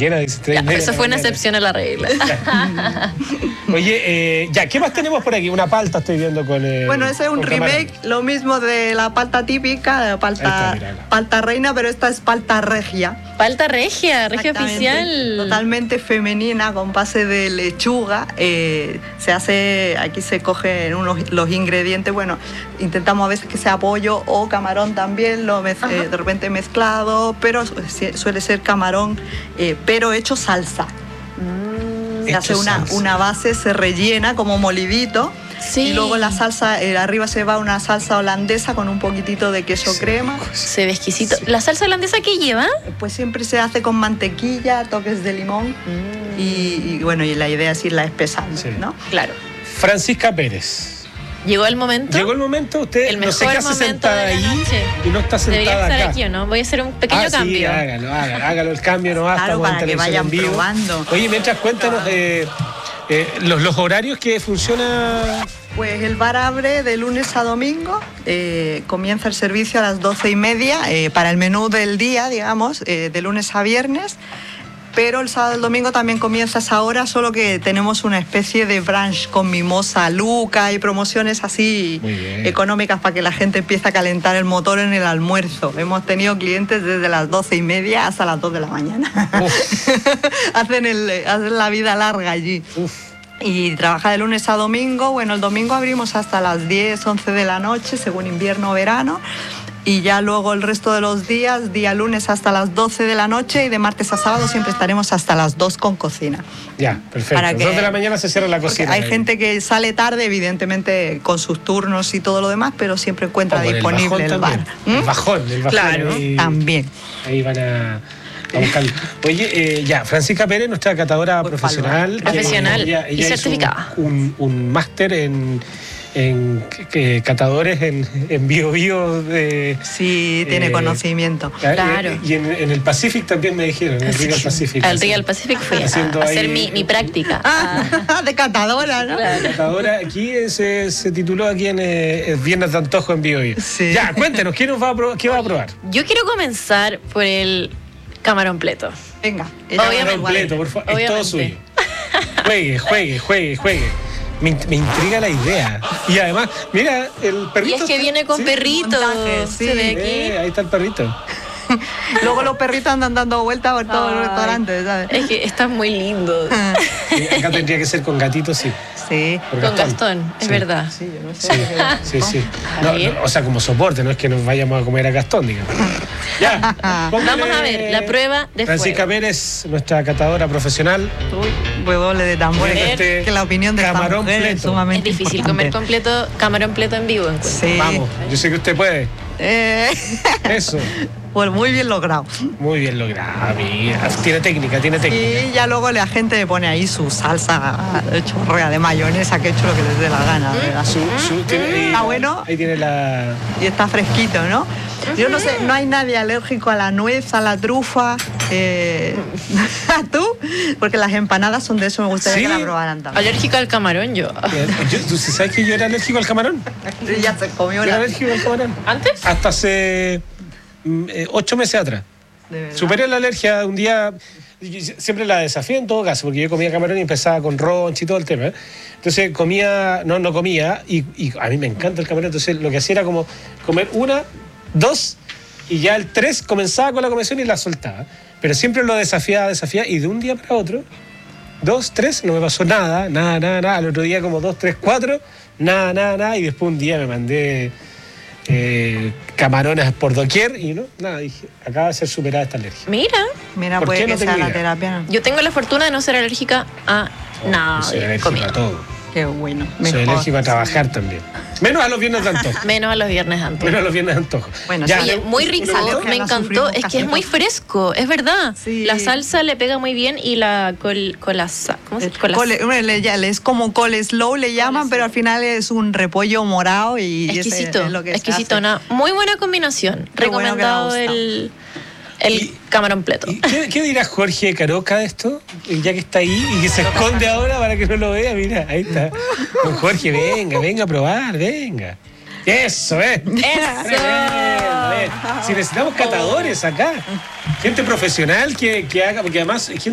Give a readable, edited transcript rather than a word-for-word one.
siquiera dice 3:30. Eso fue una excepción a la regla. Oye, ¿qué más tenemos por aquí? Una palta estoy viendo con... Bueno, ese es un remake, lo mismo de la palta típica, de palta reina, pero esta es palta regia. Palta regia oficial. Totalmente femenina, con base de lechuga. Aquí se cogen los ingredientes. Bueno, intentamos a veces que sea pollo o camarón también, de repente mezclado, pero suele ser camarón, pero hecho salsa. Se hace una base, se rellena como molidito. Sí. Y luego la salsa, arriba se va una salsa holandesa con un poquitito de queso crema. Se ve exquisito. ¿La salsa holandesa qué lleva? Pues siempre se hace con mantequilla, toques de limón y la idea es irla espesando, ¿no? Claro. Francisca Pérez. ¿Llegó el momento? Llegó el momento, usted no sé qué hace sentada ahí y no está sentada debería estar acá. Aquí, ¿o no? Voy a hacer un pequeño cambio. Sí, hágalo el cambio, no basta. Claro, para que vayan probando. Oye, mientras cuéntanos los horarios que funciona. Pues el bar abre de lunes a domingo, comienza el servicio a las 12:30 para el menú del día, digamos, de lunes a viernes. Pero el sábado y el domingo también comienza a esa hora, solo que tenemos una especie de brunch con mimosa, luca y promociones así económicas para que la gente empiece a calentar el motor en el almuerzo. Hemos tenido clientes desde las 12:30 hasta las 2 de la mañana. Hacen la vida larga allí. Y trabaja de lunes a domingo. Bueno, el domingo abrimos hasta las 10, 11 de la noche, según invierno o verano. Y ya luego el resto de los días, día lunes hasta las 12 de la noche y de martes a sábado siempre estaremos hasta las 2 con cocina. Ya, perfecto. 2 de la mañana se cierra la cocina. Hay gente que sale tarde, evidentemente, con sus turnos y todo lo demás, pero siempre encuentra disponible el bar. El bajón. Claro, ahí, también. Ahí van a buscar. Oye, Francisca Pérez, nuestra catadora profesional. Ella y certificada. Un máster en catadores en bio de... Sí, tiene conocimiento. Claro. Y en el Pacific también me dijeron, en el Regal Pacific. Al Regal Pacific fui a hacer mi práctica. De catadora, ¿no? Claro. Catadora, aquí se tituló aquí en Viernes de Antojo en Bio. Sí. Ya, cuéntenos, ¿qué va a probar? Yo quiero comenzar por el camarón pleto. Venga. Camarón pleto, por favor, es todo suyo. Juegue. Me intriga la idea. Y además, mira, el perrito. Y es que viene con perrito. Se ve aquí. Ahí está el perrito. Luego los perritos andan dando vueltas por todos los restaurantes, ¿sabes? Es que están muy lindos. Acá tendría que ser con gatitos, sí. Sí. Con Gastón, es verdad. Sí, yo no sé. Sí. No, o sea, como soporte, no es que nos vayamos a comer a Gastón, digamos. Ya. Vamos a ver la prueba de Francisca fuego. Pérez, nuestra catadora profesional. Huevoble de tambores. Que la opinión de camarón esta mujer es sumamente Es difícil importante. comer camarón pleto en vivo. Sí. Vamos, yo sé que usted puede. Eso. Pues muy bien logrado. Muy bien logrado, mira. Tiene técnica. Y ya luego la gente le pone ahí su salsa chorrea de mayonesa, que he hecho lo que les dé la gana, ¿verdad? Está bueno. Ahí tiene la... Y está fresquito, ¿no? Yo no sé, no hay nadie alérgico a la nuez, a la trufa. ¿Tú? Porque las empanadas son de eso, me gustaría que la probaran también. Alérgica al camarón yo. ¿Tú sabes que yo era alérgico al camarón? Ya se comió Yo era alérgico al camarón. ¿Antes? Hasta hace 8 meses atrás. Superé la alergia un día. Siempre la desafié en todo caso, porque yo comía camarón y empezaba con ronchi y todo el tema. Entonces no comía, y a mí me encanta el camarón. Entonces lo que hacía era como comer 1, 2, y ya el 3 comenzaba con la comezón y la soltaba. Pero siempre lo desafiaba, y de un día para otro, 2, 3, no me pasó nada. Al otro día como 2, 3, 4, nada. Y después un día me mandé camarones por doquier y dije, acaba de ser superada esta alergia. Mira, puede que sea la terapia. Yo tengo la fortuna de no ser alérgica a nada. Soy alérgico a todo. Qué bueno. Soy alérgico a trabajar también. Menos a los viernes de antojo. Menos a los viernes de antojo. Bueno, ya, oye, muy rico, me encantó. Es que es muy fresco, es verdad. Sí. La salsa le pega muy bien y la ¿cómo se llama? Es como coleslaw le llaman, pero al final es un repollo morado y exquisito. Es lo que exquisito, muy buena combinación. Qué recomendado bueno el camarón pleto. ¿Qué dirá Jorge Caroca de esto? Ya que está ahí y que se esconde ahora para que no lo vea. Mira, ahí está. Don Jorge, venga a probar, venga. Eso, Si necesitamos catadores acá. Gente profesional que haga, porque además